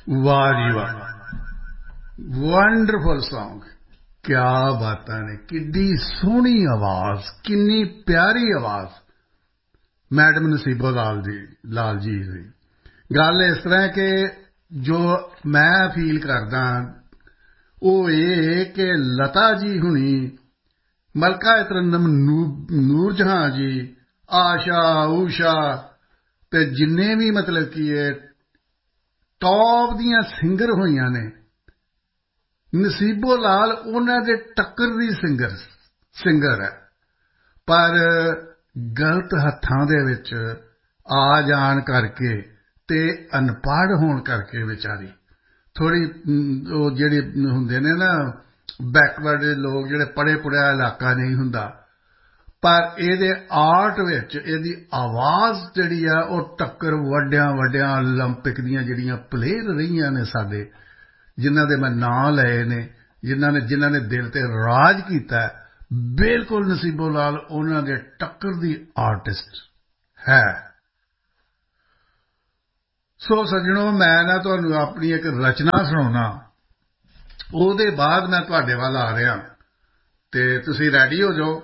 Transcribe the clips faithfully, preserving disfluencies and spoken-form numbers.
वाह जी वाह, wonderful song. क्या बातां ने, किड्डी सोहनी आवाज, किन्नी प्यारी आवाज मैडम नसीबो लाल जी लाल जी ਦੀ। ਗੱਲ ਇਸ ਤਰ੍ਹਾਂ ਕਿ ਜੋ ਮੈਂ ਫੀਲ ਕਰਦਾ ਉਹ ਇਹ ਕਿ ਲਤਾ ਜੀ ਹੁਣੀ, ਮਲਕਾ ਤਰੰਨਮ ਨੂਰ ਜਹਾਂ ਜੀ, ਆਸ਼ਾ ਊਸ਼ਾ ਤੇ ਜਿੰਨੇ ਵੀ ਮਤਲਬ ਕੀ ਇਹ ਟੌਪ ਦੀਆਂ ਸਿੰਗਰ ਹੋਈਆਂ ਨੇ, ਨਸੀਬੋ ਲਾਲ ਉਹਨਾਂ ਦੇ ਟੱਕਰ ਦੀ ਸਿੰਗਰ ਸਿੰਗਰ ਹੈ। ਪਰ ਗਲਤ ਹੱਥਾਂ ਦੇ ਵਿੱਚ ਆ ਜਾਣ ਕਰਕੇ ਤੇ ਅਨਪੜ੍ਹ ਹੋਣ ਕਰਕੇ ਵਿਚਾਰੀ ਥੋੜ੍ਹੀ ਉਹ ਜਿਹੜੇ ਹੁੰਦੇ ਨੇ ਨਾ ਬੈਕਵਰਡ ਲੋਕ, ਜਿਹੜੇ ਪੜ੍ਹੇ ਪੁੜ੍ਹਿਆ ਇਲਾਕਾ ਨਹੀਂ ਹੁੰਦਾ, ਪਰ ਇਹਦੇ ਆਰਟ ਵਿੱਚ ਇਹਦੀ ਆਵਾਜ਼ ਜਿਹੜੀ ਆ ਉਹ ਟੱਕਰ ਵੱਡਿਆਂ ਵੱਡਿਆਂ ਓਲੰਪਿਕ ਦੀਆਂ ਜਿਹੜੀਆਂ ਪਲੇਅਰ ਰਹੀਆਂ ਨੇ ਸਾਡੇ, ਜਿਨ੍ਹਾਂ ਦੇ ਮੈਂ ਨਾਂ ਲਏ ਨੇ, ਜਿਨ੍ਹਾਂ ਨੇ ਜਿਨ੍ਹਾਂ ਨੇ ਦਿਲ 'ਤੇ ਰਾਜ ਕੀਤਾ, ਬਿਲਕੁਲ ਨਸੀਬੋ ਲਾਲ ਉਹਨਾਂ ਦੇ ਟੱਕਰ ਦੀ ਆਰਟਿਸਟ ਹੈ। ਸੋ ਸੱਜਣੋ, ਮੈਂ ਨਾ ਤੁਹਾਨੂੰ ਆਪਣੀ ਇੱਕ ਰਚਨਾ ਸੁਣਾਉਣਾ, ਉਹਦੇ ਬਾਅਦ ਮੈਂ ਤੁਹਾਡੇ ਵੱਲ ਆ ਰਿਹਾ ਅਤੇ ਤੁਸੀਂ ਰੈਡੀ ਹੋ ਜਾਓ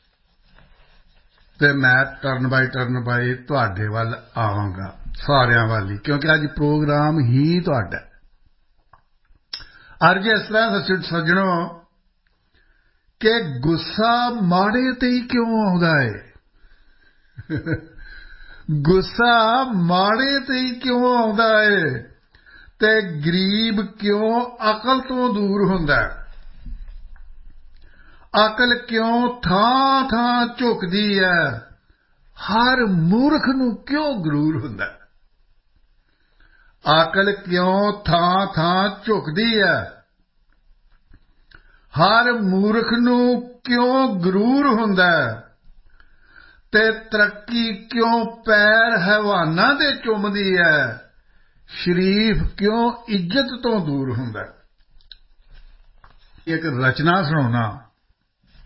ਅਤੇ ਮੈਂ ਟਰਨ ਬਾਈ ਟਰਨ ਬਾਈ ਤੁਹਾਡੇ ਵੱਲ ਆਵਾਂਗਾ, ਸਾਰਿਆਂ ਵੱਲ ਹੀ, ਕਿਉਂਕਿ ਅੱਜ ਪ੍ਰੋਗਰਾਮ ਹੀ ਤੁਹਾਡਾ। ਅੱਜ ਇਸ ਤਰ੍ਹਾਂ ਸੱਜਣੋ ਕਿ ਗੁੱਸਾ ਮਾੜੇ 'ਤੇ ਹੀ ਕਿਉਂ ਆਉਂਦਾ ਹੈ ਗੁੱਸਾ ਮਾੜੇ 'ਤੇ ਹੀ ਕਿਉਂ ਆਉਂਦਾ ਹੈ ਅਤੇ ਗਰੀਬ ਕਿਉਂ ਅਕਲ ਤੋਂ ਦੂਰ ਹੁੰਦਾ ਹੈ? ਅਕਲ ਕਿਉਂ ਥਾਂ ਥਾਂ ਝੁਕਦੀ ਹੈ? ਹਰ ਮੂਰਖ ਨੂੰ ਕਿਉਂ ਗਰੂਰ ਹੁੰਦਾ ਹੈ? ਅਕਲ ਕਿਉਂ ਥਾਂ ਥਾਂ ਝੁਕਦੀ ਹੈ? ਹਰ ਮੂਰਖ ਨੂੰ ਕਿਉਂ ਗਰੂਰ ਹੁੰਦਾ ਹੈ? ਤੇ ਤਰੱਕੀ ਕਿਉਂ ਪੈਰ ਹੈਵਾਨਾਂ ਦੇ ਚੁੰਮਦੀ ਹੈ? ਸ਼ਰੀਫ ਕਿਉਂ ਇੱਜ਼ਤ ਤੋਂ ਦੂਰ ਹੁੰਦਾ? ਇੱਕ ਰਚਨਾ ਸੁਣਾਉਣਾ,